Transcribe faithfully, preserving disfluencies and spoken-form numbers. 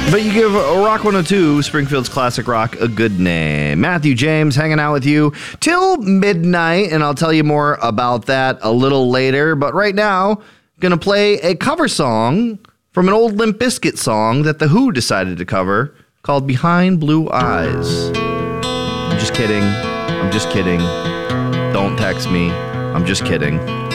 But you give Rock one oh two, Springfield's classic rock, a good name. Matthew James hanging out with you till midnight, and I'll tell you more about that a little later. But right now, gonna play a cover song from an old Limp Bizkit song that The Who decided to cover called Behind Blue Eyes. I'm just kidding. I'm just kidding. Don't text me. I'm just kidding.